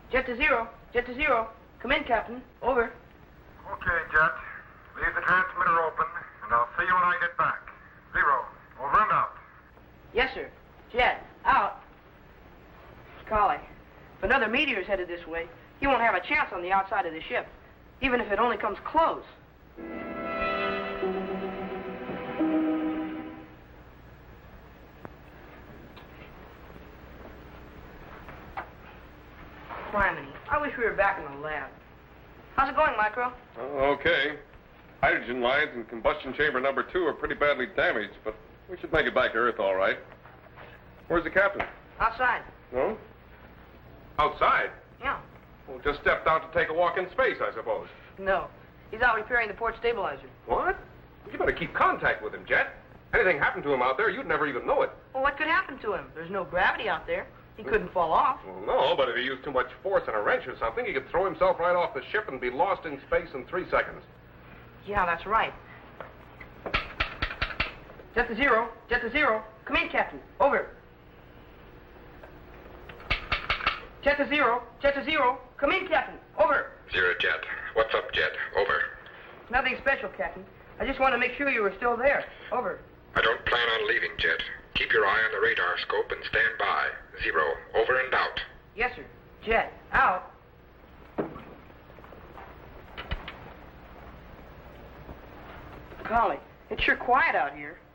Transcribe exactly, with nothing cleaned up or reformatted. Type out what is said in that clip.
Jet to zero. Jet to zero. Come in, Captain. Over. Okay, Jet. Leave the transmitter open, and I'll see you when I get back. Zero. Over and out. Yes, sir. Jet, out. Collie, if another meteor's headed this way, he won't have a chance on the outside of the ship, even if it only comes close. Criminy, I wish we were back in the lab. How's it going, Micro? Oh, okay. Hydrogen lines in combustion chamber number two are pretty badly damaged, but we should make it back to Earth all right. Where's the captain? Outside. No? Outside? Yeah. Well, just stepped out to take a walk in space, I suppose. No. He's out repairing the port stabilizer. What? You better keep contact with him, Jet. Anything happened to him out there, you'd never even know it. Well, what could happen to him? There's no gravity out there. He couldn't fall off. Well, no, but if he used too much force on a wrench or something, he could throw himself right off the ship and be lost in space in three seconds. Yeah, that's right. Jet to zero. Jet to zero. Come in, Captain. Over. Jet to zero. Jet to zero. Come in, Captain. Over. Zero Jet. What's up, Jet? Over. Nothing special, Captain. I just want to make sure you were still there. Over. I don't plan on leaving, Jet. Keep your eye on the radar scope and stand by. Zero. Over and out. Yes, sir. Jet, out. Golly, it's sure quiet out here.